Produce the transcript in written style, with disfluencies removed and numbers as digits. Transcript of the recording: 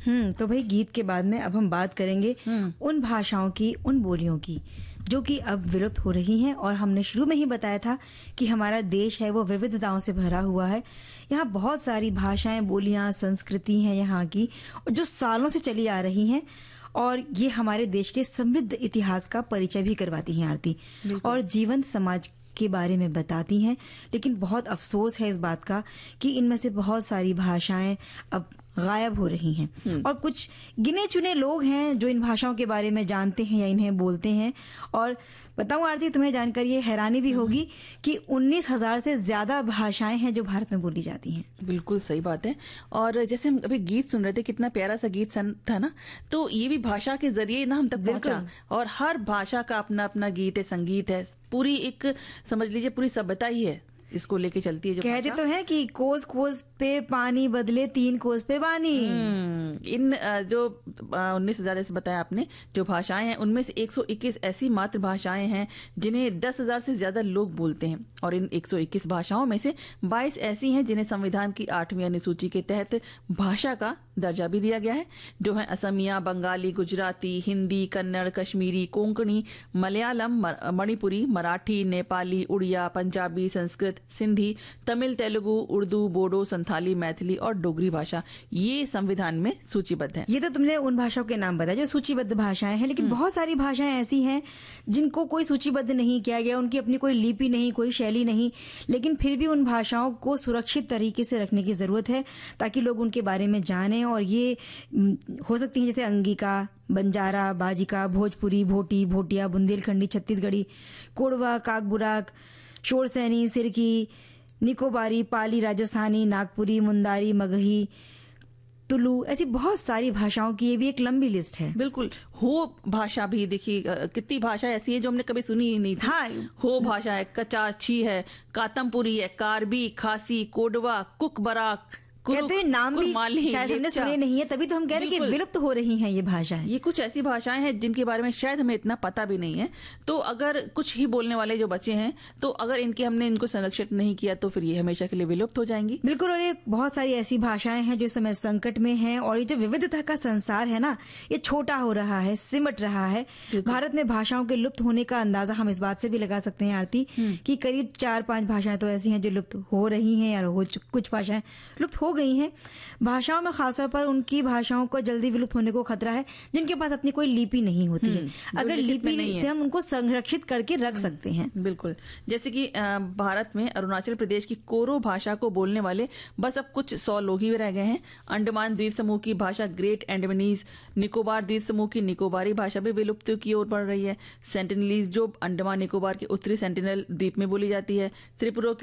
तो भाई गीत के बाद में अब हम बात करेंगे उन भाषाओं की, उन बोलियों की जो कि अब विलुप्त हो रही हैं। और हमने शुरू में ही बताया था कि हमारा देश है वो विविधताओं से भरा हुआ है। यहाँ बहुत सारी भाषाएं, बोलियां, संस्कृति हैं यहाँ की, जो सालों से चली आ रही हैं और ये हमारे देश के समृद्ध इतिहास का परिचय भी करवाती हैं आरती, और जीवंत समाज के बारे में बताती हैं। लेकिन बहुत अफसोस है इस बात का कि इनमें से बहुत सारी भाषाएं अब गायब हो रही हैं और कुछ गिने चुने लोग हैं जो इन भाषाओं के बारे में जानते हैं या इन्हें बोलते हैं। और बताऊं आरती, तुम्हें जानकर ये हैरानी भी होगी कि 19,000 से ज्यादा भाषाएं हैं जो भारत में बोली जाती हैं। बिल्कुल सही बात है। और जैसे हम अभी गीत सुन रहे थे, कितना प्यारा सा गीत था ना, तो ये भी भाषा के जरिए ना हम तक पहुंचा। और हर भाषा का अपना अपना गीत है, संगीत है, पूरी एक समझ लीजिए पूरी सभ्यता ही है, इसको लेके चलती है। जो कहते तो है कि कोस कोस पे पानी बदले 3 कोस पे पानी। इन जो 19,000 ऐसे बताया आपने जो भाषाएं हैं, उनमें से 121 ऐसी मातृभाषाएं हैं जिन्हें 10,000 से ज्यादा लोग बोलते हैं। और इन 121 भाषाओं में से 22 ऐसी हैं जिन्हें संविधान की 8वीं अनुसूची के तहत भाषा का दर्जा भी दिया गया है, जो है असमिया, बंगाली, गुजराती, हिंदी, कन्नड़, कश्मीरी, कोंकणी, मलयालम, मणिपुरी, मराठी, नेपाली, उड़िया, पंजाबी, संस्कृत, सिंधी, तमिल, तेलुगु, उर्दू, बोडो, संथाली, मैथिली और डोगरी भाषा ये संविधान में सूचीबद्ध है। ये तो तुमने उन भाषाओं के नाम बताए जो सूचीबद्ध भाषाएं हैं, लेकिन बहुत सारी भाषाएं ऐसी हैं जिनको कोई सूचीबद्ध नहीं किया गया, उनकी अपनी कोई लिपि नहीं, कोई शैली नहीं, लेकिन फिर भी उन भाषाओं को सुरक्षित तरीके से रखने की जरूरत है ताकि लोग उनके बारे में जानें। और ये हो सकती है जैसे अंगिका, बंजारा, बाजिका, भोजपुरी, भोटी, भोटिया, बुंदेलखंडी, छत्तीसगढ़ी, कोड़वा, काकबुराक, शोरसैनी, सिरकी, निकोबारी, पाली, राजस्थानी, नागपुरी, मुंदारी, मगही, तुलु, ऐसी बहुत सारी भाषाओं की ये भी एक लंबी लिस्ट है। बिल्कुल। हो भाषा भी देखिए, कितनी भाषा ऐसी है जो हमने कभी सुनी ही नहीं थी। हाँ, हो भाषा है, कचाछी है, कातमपुरी है, कार्बी, खासी, कोडवा, कुकबराक, कहते हैं नाम भी शायद हमने सुने नहीं है, तभी तो हम कह रहे हैं कि विलुप्त हो रही हैं ये भाषाएं। ये कुछ ऐसी भाषाएं हैं जिनके बारे में शायद हमें इतना पता भी नहीं है। तो अगर कुछ ही बोलने वाले जो बच्चे हैं, तो अगर हमने इनको संरक्षित नहीं किया तो फिर ये हमेशा के लिए विलुप्त हो जाएंगी। बिल्कुल। और ये बहुत सारी ऐसी भाषाएं हैं जो समय संकट में हैं, और ये जो विविधता का संसार है ना, ये छोटा हो रहा है, सिमट रहा है। भारत में भाषाओं के लुप्त होने का अंदाजा हम इस बात से भी लगा सकते हैं आरती कि करीब 4-5 भाषाएं तो ऐसी हैं जो लुप्त हो रही हैं, या कुछ भाषाएं लुप्त हो गई हैं। भाषाओं में खासतौर पर उनकी भाषाओं को जल्दी विलुप्त होने को खतरा है जिनके पास अपनी कोई लिपि नहीं होती है। अगर लिपि से हम उनको संरक्षित करके रख सकते हैं। बिल्कुल। जैसे कि भारत में अरुणाचल प्रदेश की कोरो भाषा को बोलने वाले बस अब कुछ 100 लोग ही रह गए हैं। अंडमान द्वीप समूह की भाषा ग्रेट एंडमानीज, निकोबार द्वीप समूह की निकोबारी भाषा भी विलुप्त की ओर बढ़ रही है। सेंटिनलीज जो अंडमान निकोबार के उत्तरी सेंटिनल द्वीप में बोली जाती है। त्रिपुरा